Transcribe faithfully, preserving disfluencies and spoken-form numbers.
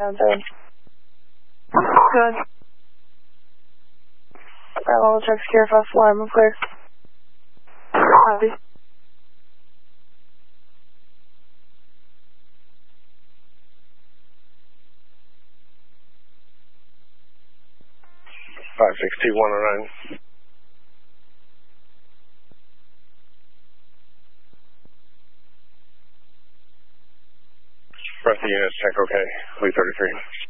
seven. Good. Ground level check secure, fast alarm, I'm clear. Copy. five six two one oh nine. Rest of the units check okay. Lee thirty-three.